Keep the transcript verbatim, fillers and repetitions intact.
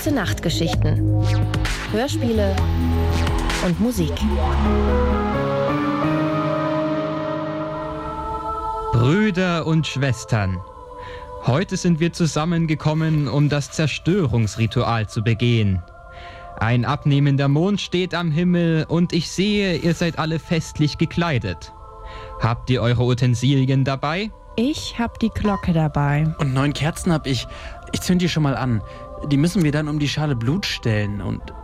Gute Nachtgeschichten, Hörspiele und Musik. Brüder und Schwestern, heute sind wir zusammengekommen, um das Zerstörungsritual zu begehen. Ein abnehmender Mond steht am Himmel und ich sehe, ihr seid alle festlich gekleidet. Habt ihr eure Utensilien dabei? Ich hab die Glocke dabei. Und neun Kerzen hab ich. Ich zünd die schon mal an. Die müssen wir dann um die Schale Blut stellen und